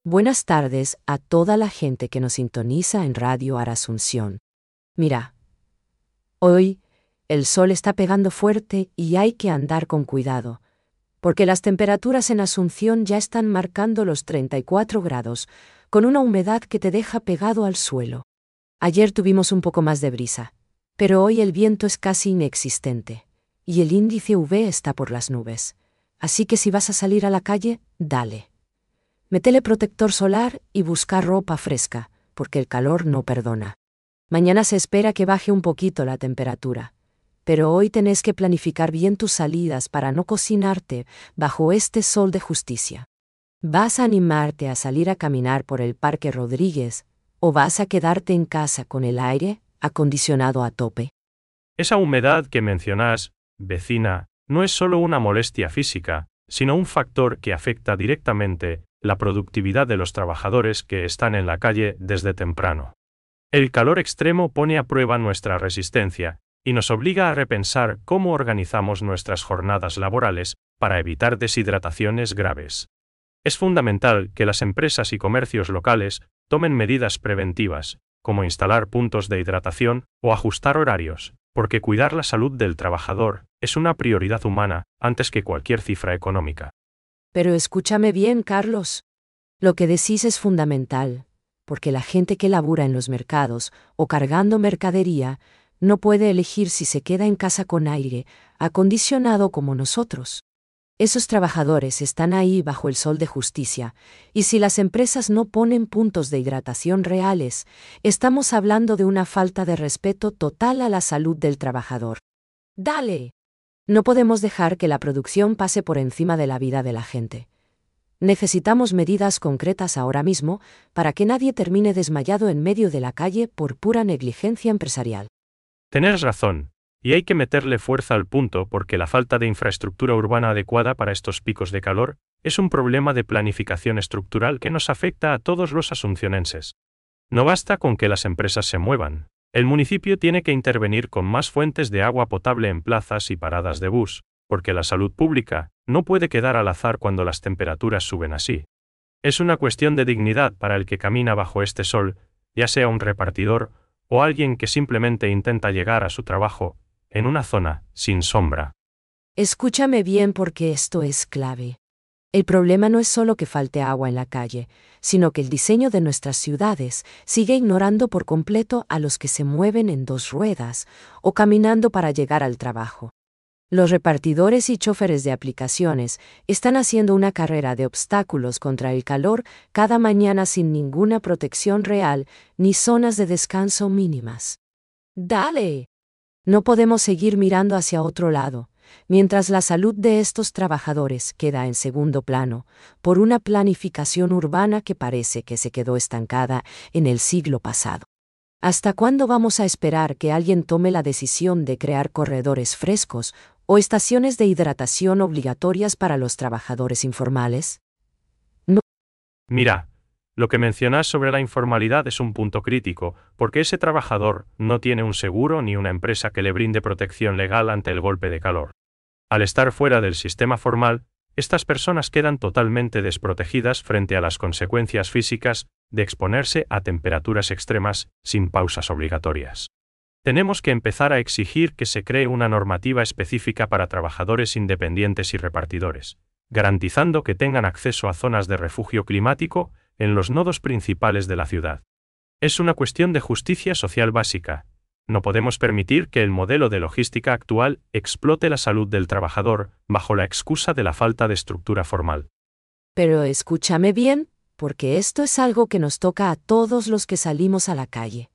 Buenas tardes a toda la gente que nos sintoniza en Radio Asunción. Mira, hoy el sol está pegando fuerte y hay que andar con cuidado, porque las temperaturas en Asunción ya están marcando los 34 grados, con una humedad que te deja pegado al suelo. Ayer tuvimos un poco más de brisa, pero hoy el viento es casi inexistente, y el índice UV está por las nubes. Así que si vas a salir a la calle, dale. Métele protector solar y busca ropa fresca, porque el calor no perdona. Mañana se espera que baje un poquito la temperatura, pero hoy tenés que planificar bien tus salidas para no cocinarte bajo este sol de justicia. ¿Vas a animarte a salir a caminar por el Parque Rodríguez o vas a quedarte en casa con el aire acondicionado a tope? Esa humedad que mencionás, vecina, no es solo una molestia física, sino un factor que afecta directamente la productividad de los trabajadores que están en la calle desde temprano. El calor extremo pone a prueba nuestra resistencia y nos obliga a repensar cómo organizamos nuestras jornadas laborales para evitar deshidrataciones graves. Es fundamental que las empresas y comercios locales tomen medidas preventivas, como instalar puntos de hidratación o ajustar horarios, porque cuidar la salud del trabajador es una prioridad humana antes que cualquier cifra económica. Pero escúchame bien, Carlos. Lo que decís es fundamental, porque la gente que labura en los mercados o cargando mercadería no puede elegir si se queda en casa con aire acondicionado como nosotros. Esos trabajadores están ahí bajo el sol de justicia, y si las empresas no ponen puntos de hidratación reales, estamos hablando de una falta de respeto total a la salud del trabajador. ¡Dale! No podemos dejar que la producción pase por encima de la vida de la gente. Necesitamos medidas concretas ahora mismo para que nadie termine desmayado en medio de la calle por pura negligencia empresarial. Tenés razón, y hay que meterle fuerza al punto porque la falta de infraestructura urbana adecuada para estos picos de calor es un problema de planificación estructural que nos afecta a todos los asuncionenses. No basta con que las empresas se muevan. El municipio tiene que intervenir con más fuentes de agua potable en plazas y paradas de bus, porque la salud pública no puede quedar al azar cuando las temperaturas suben así. Es una cuestión de dignidad para el que camina bajo este sol, ya sea un repartidor o alguien que simplemente intenta llegar a su trabajo en una zona sin sombra. Escúchame bien porque esto es clave. El problema no es solo que falte agua en la calle, sino que el diseño de nuestras ciudades sigue ignorando por completo a los que se mueven en dos ruedas o caminando para llegar al trabajo. Los repartidores y choferes de aplicaciones están haciendo una carrera de obstáculos contra el calor cada mañana sin ninguna protección real ni zonas de descanso mínimas. ¡Dale! No podemos seguir mirando hacia otro lado, mientras la salud de estos trabajadores queda en segundo plano, por una planificación urbana que parece que se quedó estancada en el siglo pasado. ¿Hasta cuándo vamos a esperar que alguien tome la decisión de crear corredores frescos o estaciones de hidratación obligatorias para los trabajadores informales? No. Mira, lo que mencionas sobre la informalidad es un punto crítico, porque ese trabajador no tiene un seguro ni una empresa que le brinde protección legal ante el golpe de calor. Al estar fuera del sistema formal, estas personas quedan totalmente desprotegidas frente a las consecuencias físicas de exponerse a temperaturas extremas sin pausas obligatorias. Tenemos que empezar a exigir que se cree una normativa específica para trabajadores independientes y repartidores, garantizando que tengan acceso a zonas de refugio climático en los nodos principales de la ciudad. Es una cuestión de justicia social básica. No podemos permitir que el modelo de logística actual explote la salud del trabajador bajo la excusa de la falta de estructura formal. Pero escúchame bien, porque esto es algo que nos toca a todos los que salimos a la calle.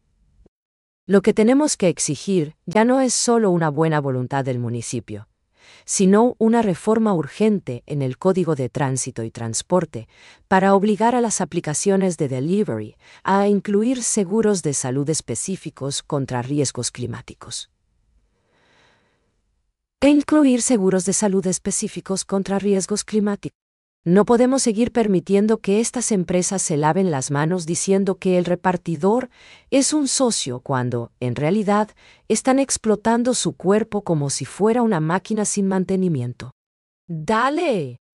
Lo que tenemos que exigir ya no es solo una buena voluntad del municipio, sino una reforma urgente en el Código de Tránsito y Transporte para obligar a las aplicaciones de delivery a incluir seguros de salud específicos contra riesgos climáticos. No podemos seguir permitiendo que estas empresas se laven las manos diciendo que el repartidor es un socio cuando, en realidad, están explotando su cuerpo como si fuera una máquina sin mantenimiento. ¡Dale!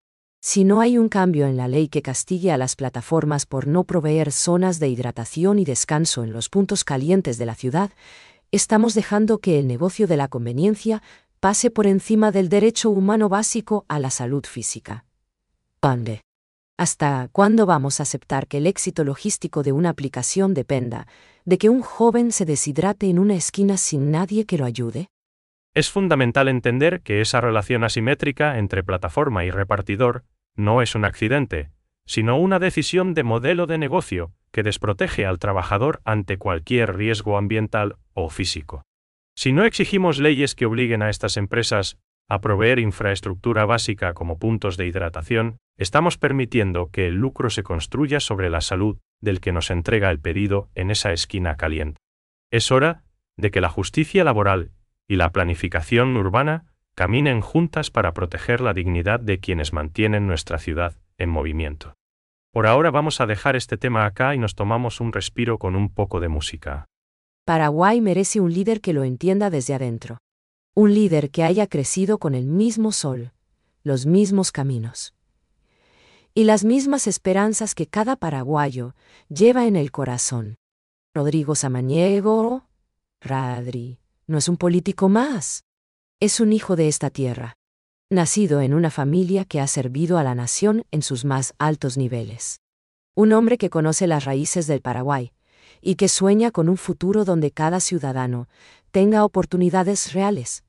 Si no hay un cambio en la ley que castigue a las plataformas por no proveer zonas de hidratación y descanso en los puntos calientes de la ciudad, estamos dejando que el negocio de la conveniencia pase por encima del derecho humano básico a la salud física. ¿Pande? ¿Hasta cuándo vamos a aceptar que el éxito logístico de una aplicación dependa de que un joven se deshidrate en una esquina sin nadie que lo ayude? Es fundamental entender que esa relación asimétrica entre plataforma y repartidor no es un accidente, sino una decisión de modelo de negocio que desprotege al trabajador ante cualquier riesgo ambiental o físico. Si no exigimos leyes que obliguen a estas empresas a proveer infraestructura básica como puntos de hidratación, estamos permitiendo que el lucro se construya sobre la salud del que nos entrega el pedido en esa esquina caliente. Es hora de que la justicia laboral y la planificación urbana caminen juntas para proteger la dignidad de quienes mantienen nuestra ciudad en movimiento. Por ahora vamos a dejar este tema acá y nos tomamos un respiro con un poco de música. Paraguay merece un líder que lo entienda desde adentro. Un líder que haya crecido con el mismo sol, los mismos caminos y las mismas esperanzas que cada paraguayo lleva en el corazón. Rodrigo Samaniego, Radri, no es un político más. Es un hijo de esta tierra, nacido en una familia que ha servido a la nación en sus más altos niveles. Un hombre que conoce las raíces del Paraguay y que sueña con un futuro donde cada ciudadano tenga oportunidades reales.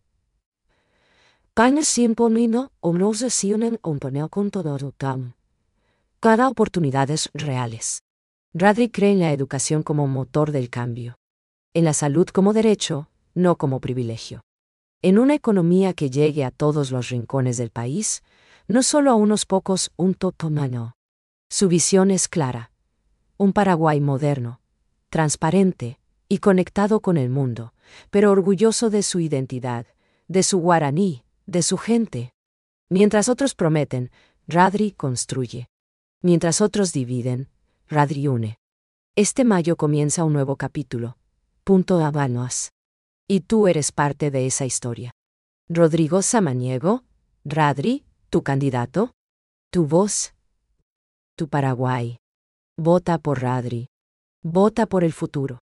Cada oportunidades reales. Radri cree en la educación como motor del cambio, en la salud como derecho, no como privilegio. En una economía que llegue a todos los rincones del país, no solo a unos pocos, un totomano. Su visión es clara. Un Paraguay moderno, transparente y conectado con el mundo, pero orgulloso de su identidad, de su guaraní, de su gente. Mientras otros prometen, Radri construye. Mientras otros dividen, Radri une. Este mayo comienza un nuevo capítulo. Punto Habanos. Y tú eres parte de esa historia. Rodrigo Samaniego, Radri, tu candidato, tu voz, tu Paraguay. Vota por Radri. Vota por el futuro.